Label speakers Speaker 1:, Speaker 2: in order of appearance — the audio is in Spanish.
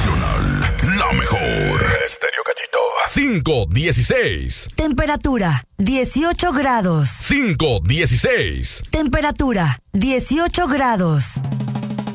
Speaker 1: Nacional, la mejor. Estéreo Gallito. 5:16.
Speaker 2: Temperatura, 18 grados.
Speaker 1: 5:16.
Speaker 2: Temperatura, 18 grados.